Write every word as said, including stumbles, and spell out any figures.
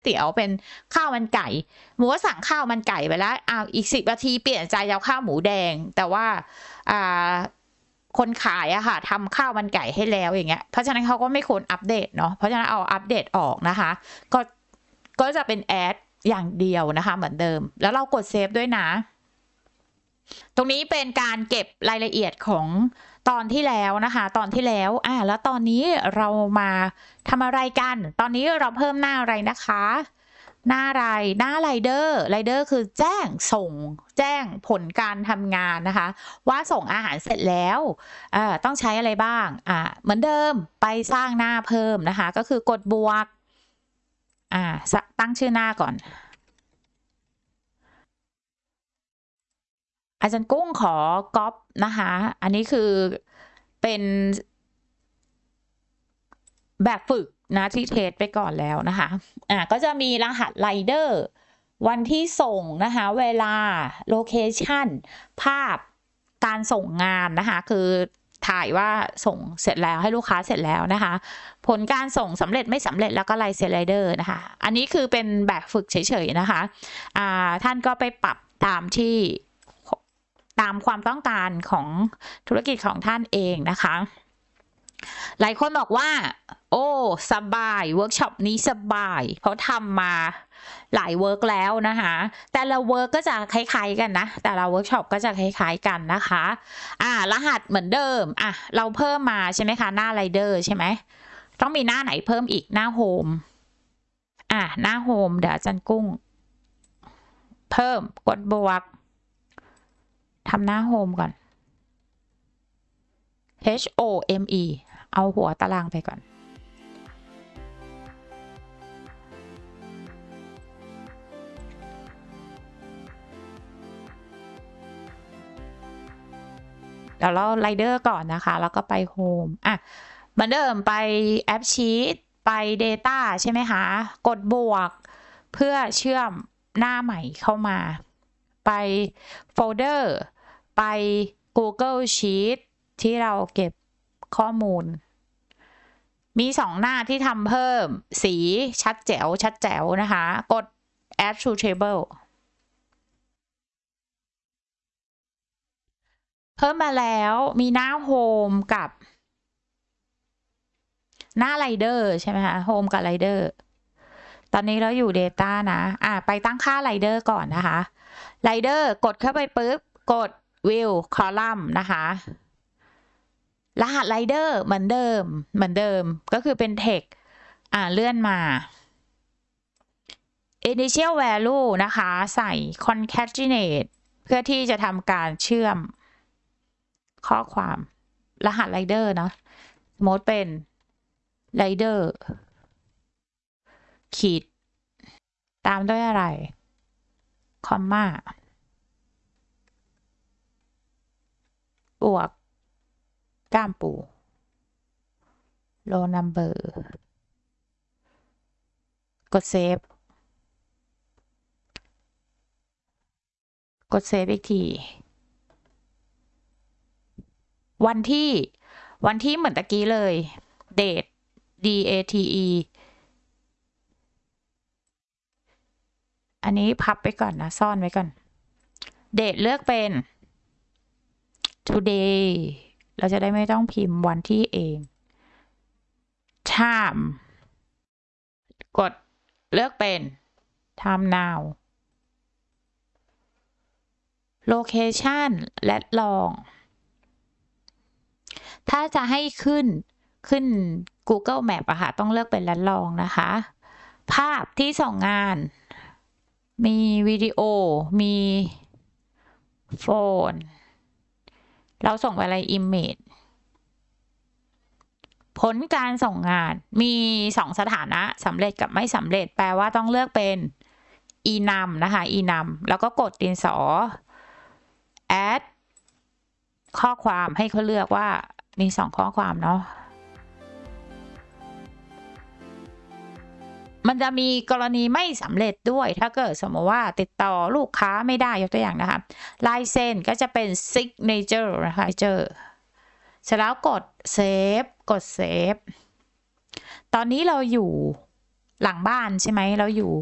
เตี๋ยวเป็นข้าวมันไก่หมูสั่งข้าวมันไก่ไปแล้วอ้าวอีกสิบนาทีเปลี่ยนใจเอาข้าวหมูแดงแต่ว่าอ่าคนขายอะค่ะทำข้าวมันไก่ให้แล้วอย่างเงี้ยเพราะฉะนั้นเขาก็ไม่ควรอัปเดตเนาะเพราะฉะนั้นเอาอัปเดตออกนะคะก็ก็จะเป็นแอดอย่างเดียวนะคะเหมือนเดิมแล้วเรากดเซฟด้วยนะตรงนี้เป็นการเก็บรายละเอียดของตอนที่แล้วนะคะตอนที่แล้วอ่าแล้วตอนนี้เรามาทำอะไรกันตอนนี้เราเพิ่มหน้าอะไรนะคะหน้าอะไรหน้าไรเดอร์ไรเดอร์คือแจ้งส่งแจ้งผลการทำงานนะคะว่าส่งอาหารเสร็จแล้วอ่าต้องใช้อะไรบ้างอ่าเหมือนเดิมไปสร้างหน้าเพิ่มนะคะก็คือกดบวกอ่าตั้งชื่อหน้าก่อนอาจารย์กุ้งขอก๊อปนะคะอันนี้คือเป็นแบบฝึกนะที่เทสไปก่อนแล้วนะคะอ่าก็จะมีรหัสไรเดอร์วันที่ส่งนะคะเวลาโลเคชันภาพการส่งงานนะคะคือถ่ายว่าส่งเสร็จแล้วให้ลูกค้าเสร็จแล้วนะคะผลการส่งสำเร็จไม่สำเร็จแล้วก็ลายเซ็นไรเดอร์นะคะอันนี้คือเป็นแบบฝึกเฉยๆนะคะอ่าท่านก็ไปปรับตามที่ตามความต้องการของธุรกิจของท่านเองนะคะหลายคนบอกว่าโอ้สบายเวิร์กช็อปนี้สบายเพราะทำมาหลายเวิร์กแล้วนะคะแต่ละเวิร์กก็จะคล้ายๆกันนะแต่ละเวิร์กช็อปก็จะคล้ายๆกันนะคะอ่ารหัสเหมือนเดิมอ่ะเราเพิ่มมาใช่ไหมคะหน้าไรเดอร์ใช่ไหมต้องมีหน้าไหนเพิ่มอีกหน้าโฮมอ่ะหน้าโฮมเดี๋ยวอาจารย์กุ้งเพิ่มกดบวกทำหน้าโฮมก่อน H O M E เอาหัวตารางไปก่อนเดี๋ยวเราไรเดอร์ก่อนนะคะแล้วก็ไปโฮมอ่ะเหมือนเดิมไปแอปชีตไป Data ใช่ไหมคะกดบวกเพื่อเชื่อมหน้าใหม่เข้ามาไปโฟลเดอร์ไป Google Sheet ที่เราเก็บข้อมูลมีสองหน้าที่ทำเพิ่มสีชัดแจ๋วชัดแจ๋วนะคะกด add to table เพิ่มมาแล้วมีหน้าโฮมกับหน้าไรเดอร์ใช่ไหมคะโฮมกับไรเดอร์ตอนนี้เราอยู่ Data นะอ่ะไปตั้งค่าไรเดอร์ก่อนนะคะไรเดอร์กดเข้าไปปุ๊บกด View Column นะคะรหัสไรเดอร์เหมือนเดิมเหมือนเดิมก็คือเป็น text อ่าเลื่อนมา initial value นะคะใส่ concatenate เพื่อที่จะทำการเชื่อมข้อความรหัสไรเดอร์เนาะสมมติเป็นไรเดอร์ขีดตามด้วยอะไรคอมมาบวกก้ามปูโลนัมเบอร์กดเซฟกดเซฟอีกทีวันที่วันที่เหมือนตะกี้เลย date d a t e อันนี้พับไปก่อนนะซ่อนไว้ก่อน date เลือกเป็น today เราจะได้ไม่ต้องพิมพ์วันที่เอง time กดเลือกเป็น time now location และลองถ้าจะให้ขึ้นขึ้น Google Map อะค่ะต้องเลือกเป็นและลองนะคะภาพที่ส่งงานมีวิดีโอมีโฟนเราส่งไปอะไร Image ผลการส่งงานมีสองสถานะสำเร็จกับไม่สำเร็จแปลว่าต้องเลือกเป็น enum นะคะ enum แล้วก็กดดินสอ add ข้อความให้เขาเลือกว่ามีสองข้อความเนาะมันจะมีกรณีไม่สำเร็จด้วยถ้าเกิดสมมติว่าติดต่อลูกค้าไม่ได้ยกตัวอย่างนะคะลายเซ็นก็จะเป็น signature นะคะเจอเสร็จแล้วกดเซฟกดเซฟตอนนี้เราอยู่หลังบ้านใช่ไหมเราอยู่